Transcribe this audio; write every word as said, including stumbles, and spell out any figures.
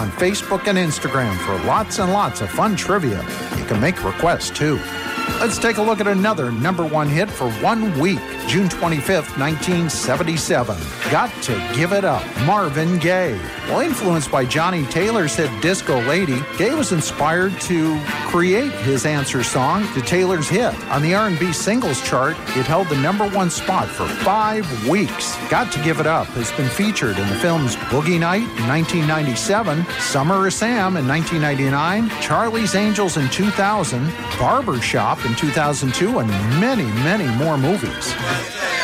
on Facebook and Instagram for lots and lots of fun trivia. You can make requests, too. Let's take a look at another number one hit for one week, June twenty-fifth, nineteen seventy-seven. Got to Give It Up, Marvin Gaye. Well, influenced by Johnny Taylor's hit Disco Lady, Gaye was inspired to create his answer song to Taylor's hit. On the R and B singles chart, it held the number one spot for five weeks. Got to Give It Up has been featured in the films Boogie Night in nineteen ninety-seven, Summer of Sam in nineteen ninety-nine, Charlie's Angels in two thousand, Barbershop in two thousand two, and many, many more movies.